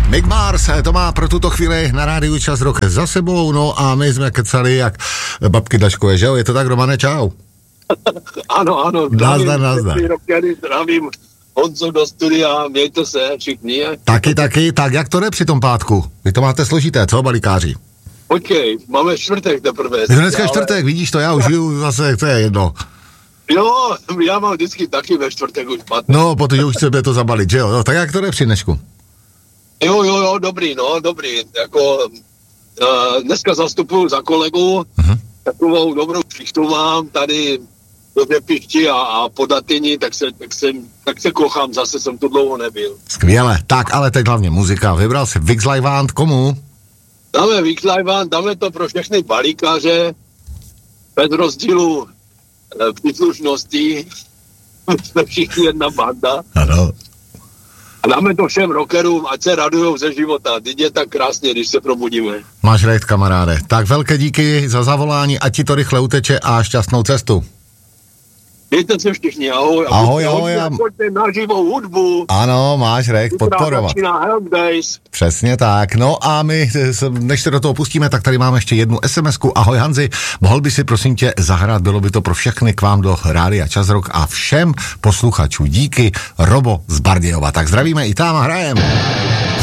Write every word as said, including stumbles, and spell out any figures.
Mick Mars, to má pro tuto chvíli na rádiu Čas rok za sebou, no a my jsme kecali jak babky Daškové, že jo? Je to tak, Romane, čau. Ano, ano. Nazdar, nazdar. Zdravím Honzo do studia, mějte se všichni. Taky, taky, tak jak to jde při tom pátku? Vy to máte složité, co, balíkáři? Počkej, máme čtvrtek teprve. Je dneska ale... čtvrtek, vidíš to, já už žiju zase, to je jedno. Jo, já mám vždycky taky ve čtvrtek už pátek. No, protože už chceme to zabalit, že jo? No, tak jak to jde při dnešku? Jo, jo, jo, dobrý, no, dobrý. Jako, uh, dneska zastupuju za kolegu, uh-huh. Takovou dobrou šichtu mám tady dobře pišti a, a podatyni, tak se, tak, se, tak se kochám, zase jsem tu dlouho nebyl. Skvěle, tak ale teď hlavně muzika. Vybral si Vix Livant, komu? Dáme Vix Livant, dáme to pro všechny balíkaře, bez rozdílu e, příslušností, jsme všichni jedna banda. Ano. A dáme to všem rockerům, ať se radujou ze života. Teď je tak krásně, když se probudíme. Máš rejt, kamaráde. Tak velké díky za zavolání, ať ti to rychle uteče a šťastnou cestu. Mějte se všichni, ahoj. Ahoj, ahoj. A... Pojďte na živou hudbu. Ano, máš rejt, podporovat. Přesně tak. No a my, než se do toho pustíme, tak tady máme ještě jednu es em esku. Ahoj Hanzi, mohl by si prosím tě zahrát, bylo by to pro všechny k vám do rádia Čas rok a všem posluchačů. Díky, Robo z Bardějova. Tak zdravíme i tam a hrajeme.